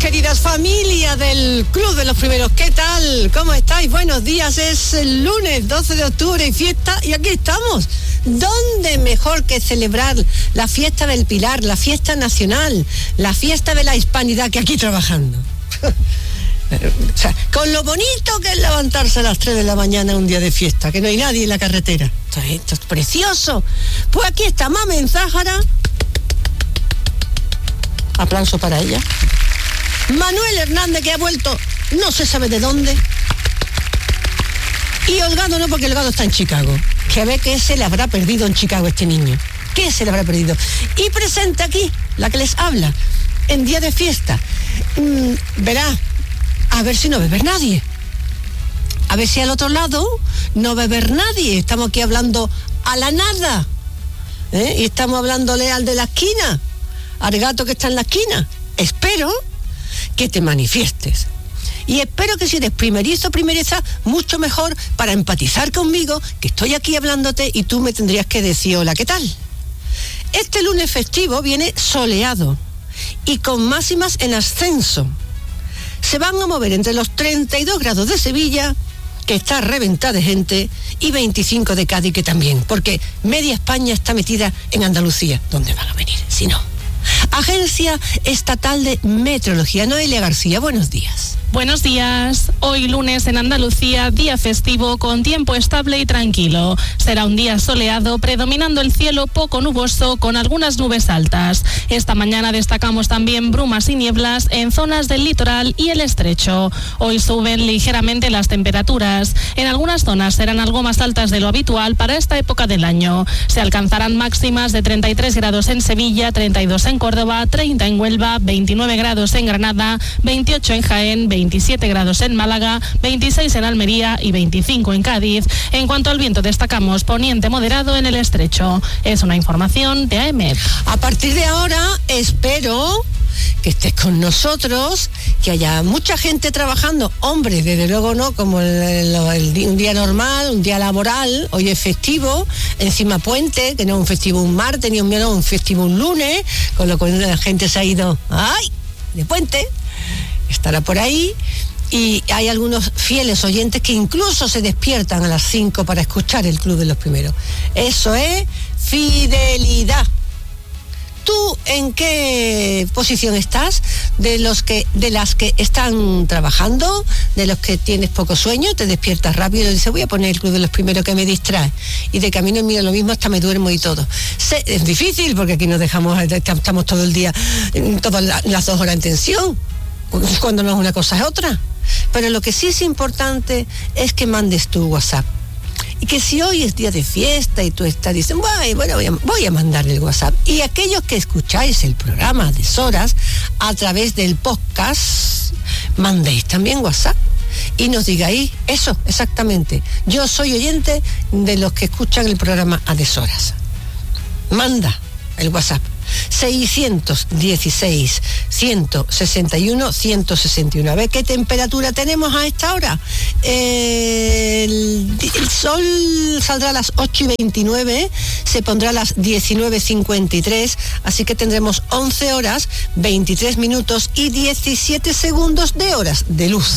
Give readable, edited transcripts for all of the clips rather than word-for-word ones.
queridas familia del Club de los Primeros. ¿Qué tal? ¿Cómo estáis? Buenos días. Es el lunes 12 de octubre y fiesta, y aquí estamos. ¿Dónde mejor que celebrar la fiesta del Pilar, la fiesta nacional, la fiesta de la hispanidad, que aquí trabajando? O sea, con lo bonito que es levantarse a las 3 de la mañana un día de fiesta, que no hay nadie en la carretera. Esto es precioso. Pues aquí está Mamen Zájara. Aplauso para ella. Manuel Hernández, que ha vuelto no se sabe de dónde. Y Holgado no, porque Holgado está en Chicago. Que a ver qué se le habrá perdido en Chicago este niño. ¿Qué se le habrá perdido? Y presenta aquí, la que les habla, en día de fiesta. Verá, a ver si no va a beber nadie. A ver si al otro lado no va a beber nadie. Estamos aquí hablando a la nada. Y estamos hablándole al de la esquina, al gato que está en la esquina. Espero que te manifiestes. Y espero que si eres primerizo, primeriza, mucho mejor para empatizar conmigo, que estoy aquí hablándote y tú me tendrías que decir hola, ¿qué tal? Este lunes festivo viene soleado y con máximas en ascenso. Se van a mover entre los 32 grados de Sevilla, que está reventada de gente, y 25 de Cádiz, que también, porque media España está metida en Andalucía. ¿Dónde van a venir si no? Agencia Estatal de Meteorología. Noelia García, buenos días. Buenos días. Hoy lunes en Andalucía, día festivo con tiempo estable y tranquilo. Será un día soleado, predominando el cielo poco nuboso con algunas nubes altas. Esta mañana destacamos también brumas y nieblas en zonas del litoral y el estrecho. Hoy suben ligeramente las temperaturas. En algunas zonas serán algo más altas de lo habitual para esta época del año. Se alcanzarán máximas de 33 grados en Sevilla, 32 en Córdoba, 30 en Huelva, 29 grados en Granada, 28 en Jaén, 27 grados en Málaga, 26 en Almería y 25 en Cádiz. En cuanto al viento, destacamos poniente moderado en el estrecho. Es una información de AEMET. A partir de ahora espero que estés con nosotros, que haya mucha gente trabajando. Hombre, desde luego no como un día normal, un día laboral. Hoy es festivo, encima puente, que no es un festivo un martes, ni un festivo un lunes, con lo cual la gente se ha ido de puente. Estará por ahí, y hay algunos fieles oyentes que incluso se despiertan a las 5 para escuchar el Club de los Primeros. Eso es fidelidad. ¿Tú en qué posición estás? De las que están trabajando, de los que tienes poco sueño, te despiertas rápido y dices, voy a poner el Club de los Primeros que me distrae. Y de camino mira lo mismo, hasta me duermo y todo. Es difícil porque aquí nos dejamos, estamos todo el día, todas las 2 horas en tensión. Cuando no es una cosa es otra. Pero lo que sí es importante es que mandes tu WhatsApp. Y que si hoy es día de fiesta y tú estás diciendo, bueno, voy a mandar el WhatsApp. Y aquellos que escucháis el programa de Deshoras a través del podcast, mandéis también WhatsApp y nos digáis eso, exactamente. Yo soy oyente de los que escuchan el programa a Deshoras. Manda el WhatsApp. 616 161 161. A ver qué temperatura tenemos a esta hora. El sol saldrá a las 8:29, se pondrá a las 19:53, así que tendremos 11 horas, 23 minutos y 17 segundos de horas de luz.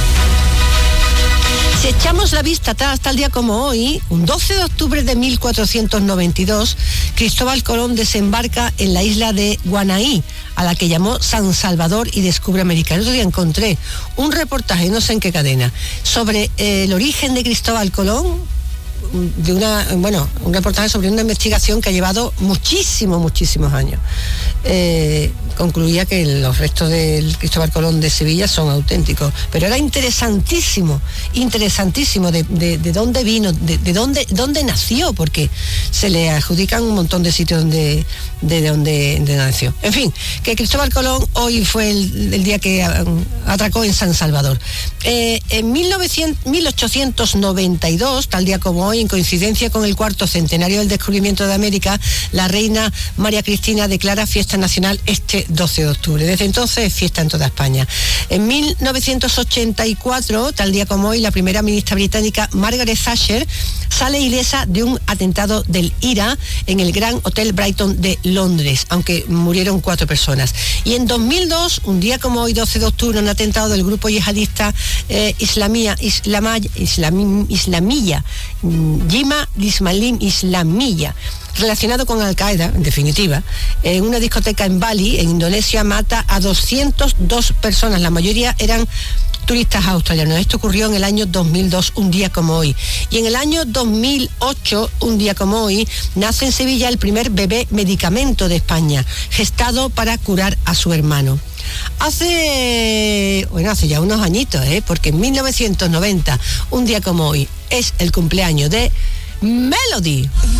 Si echamos la vista atrás, tal día como hoy, un 12 de octubre de 1492, Cristóbal Colón desembarca en la isla de Guanaí, a la que llamó San Salvador, y descubre América. El otro día encontré un reportaje, no sé en qué cadena, sobre el origen de Cristóbal Colón, un reportaje sobre una investigación que ha llevado muchísimos años. Concluía que los restos del Cristóbal Colón de Sevilla son auténticos, pero era interesantísimo de dónde vino, de dónde nació, porque se le adjudican un montón de sitios de donde nació. En fin, que Cristóbal Colón hoy fue el día que atracó en San Salvador. En 1892, tal día como hoy, en coincidencia con el 4º centenario del descubrimiento de América, la reina María Cristina declara fiesta nacional este 12 de octubre. Desde entonces es fiesta en toda España. En 1984, tal día como hoy, la primera ministra británica Margaret Thatcher sale ilesa de un atentado del IRA en el Gran Hotel Brighton de Londres, aunque murieron 4 personas. Y en 2002, un día como hoy, 12 de octubre, un atentado del grupo yihadista Islamilla, Jima Islamilla, relacionado con Al-Qaeda, en definitiva, en una discoteca en Bali, en Indonesia, mata a 202 personas, la mayoría eran turistas australianos. Esto ocurrió en el año 2002, un día como hoy. Y en el año 2008, un día como hoy, nace en Sevilla el primer bebé medicamento de España, gestado para curar a su hermano. Hace ya unos añitos, porque en 1990, un día como hoy, es el cumpleaños de Melody.